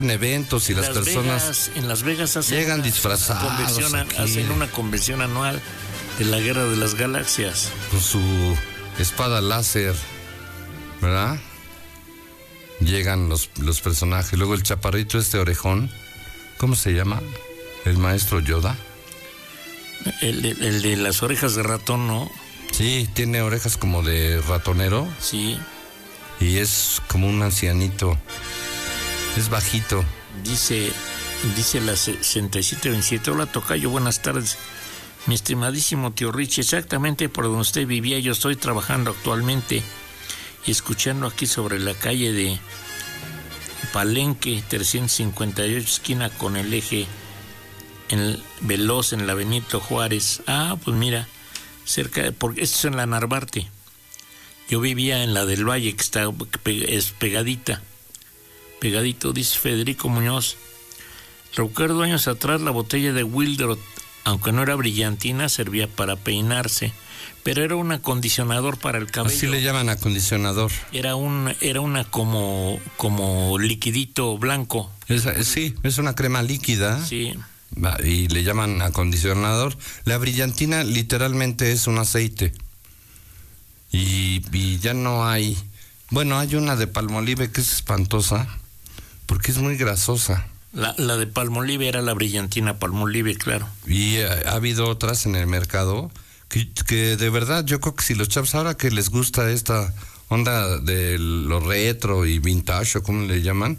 eventos y las personas en Las Vegas llegan disfrazados, hacen una convención anual de la Guerra de las Galaxias con su espada láser, ¿verdad? Llegan los personajes. Luego el chaparrito orejón, ¿cómo se llama? El maestro Yoda. El de las orejas de ratón, ¿no? Sí, tiene orejas como de ratonero. Sí. Y es como un ancianito. Es bajito. Dice la 6727. Hola, tocayo, buenas tardes. Mi estimadísimo tío Richie, exactamente por donde usted vivía, yo estoy trabajando actualmente y escuchando aquí sobre la calle de Palenque, 358, esquina con el eje Veloz en la Benito Juárez. Ah, pues mira, porque esto es en la Narvarte. Yo vivía en la del Valle, que es pegadito, dice Federico Muñoz. Recuerdo años atrás la botella de Wildrop, aunque no era brillantina, servía para peinarse, pero era un acondicionador para el cabello. Así le llaman acondicionador. Era una como liquidito blanco. Sí, es una crema líquida. Sí. Y le llaman acondicionador. La brillantina literalmente es un aceite. Y ya no hay. Bueno, hay una de Palmolive que es espantosa porque es muy grasosa. La de Palmolive era la brillantina Palmolive, claro. Y ha habido otras en el mercado que de verdad yo creo que si los chavos ahora que les gusta esta onda de lo retro y vintage o como le llaman,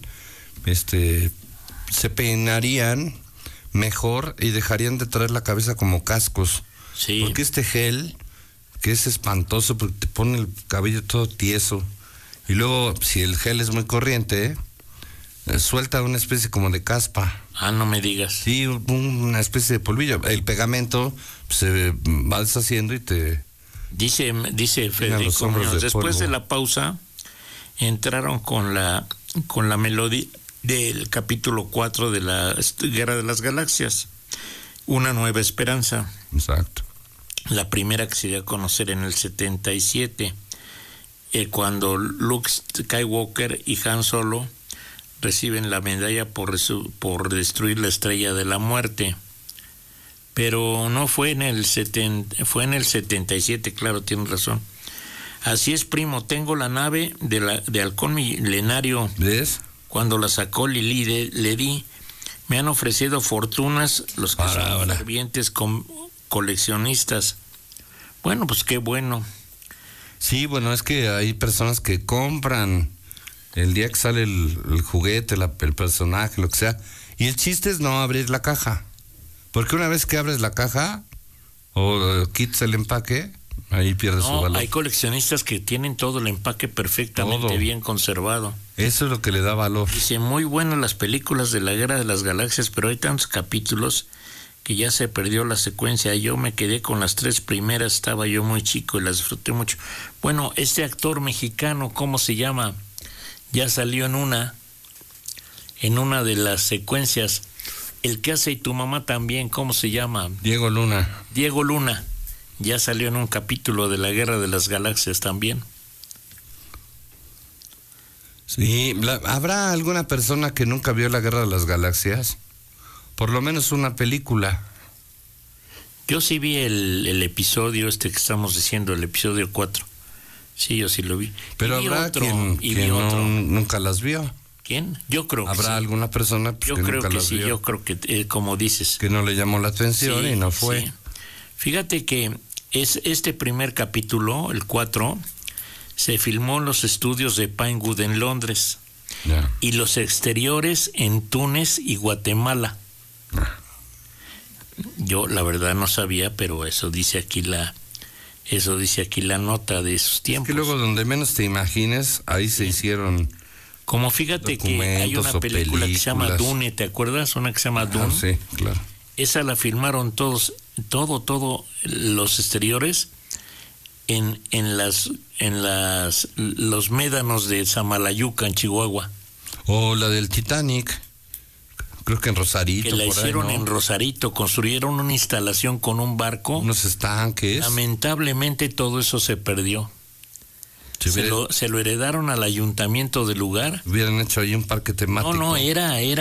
se peinarían mejor y dejarían de traer la cabeza como cascos. Sí. Porque este gel, que es espantoso porque te pone el cabello todo tieso. Y luego, si el gel es muy corriente, suelta una especie como de caspa. Ah, no me digas. Sí, una especie de polvillo. El pegamento se va deshaciendo y te... Dice Federico Muñoz, después de la pausa, entraron con la melodía del capítulo 4 de la Guerra de las Galaxias, Una Nueva Esperanza. Exacto. La primera que se dio a conocer en el 77, cuando Luke Skywalker y Han Solo reciben la medalla por destruir la Estrella de la Muerte. Pero no fue en el 77, claro, tienes razón. Así es, primo, tengo la nave de Halcón Milenario. ¿Ves? Cuando la sacó Lili, le di. Me han ofrecido fortunas los que son fervientes coleccionistas. Bueno, pues qué bueno. Sí, bueno, es que hay personas que compran el día que sale el juguete, el personaje, lo que sea. Y el chiste es no abrir la caja. Porque una vez que abres la caja o quitas el empaque, ahí pierde su valor. Hay coleccionistas que tienen todo el empaque perfectamente bien conservado. Eso es lo que le da valor. Dice, muy buenas las películas de la Guerra de las Galaxias, pero hay tantos capítulos que ya se perdió la secuencia. Yo me quedé con las 3 primeras, estaba yo muy chico y las disfruté mucho. Bueno, este actor mexicano, ¿cómo se llama? Ya salió en una de las secuencias. El que hace Y tu mamá también, ¿cómo se llama? Diego Luna. Ya salió en un capítulo de la Guerra de las Galaxias también. Sí, ¿habrá alguna persona que nunca vio la Guerra de las Galaxias? Por lo menos una película. Yo sí vi el episodio que estamos diciendo, el episodio 4. Sí, yo sí lo vi. Pero habrá quien nunca las vio. ¿Quién? Yo creo que ¿Habrá alguna persona que nunca las vio? Yo creo que como dices. Que no le llamó la atención y no fue. Sí. Fíjate que este primer capítulo, el 4, se filmó en los estudios de Pinewood en Londres. Yeah. Y los exteriores en Túnez y Guatemala. Yo la verdad no sabía, pero eso dice aquí la nota de esos tiempos. Es que luego donde menos te imagines, ahí se hicieron. Como fíjate que hay una película que se llama Dune, ¿te acuerdas? Una que se llama Dune. Sí, claro. Esa la filmaron todos los exteriores en los médanos de Samalayuca, en Chihuahua. O la del Titanic, creo que en Rosarito. Que la hicieron en Rosarito, construyeron una instalación con un barco. Unos estanques. Lamentablemente todo eso se perdió. Se lo heredaron al ayuntamiento del lugar. Hubieran hecho ahí un parque temático. No, era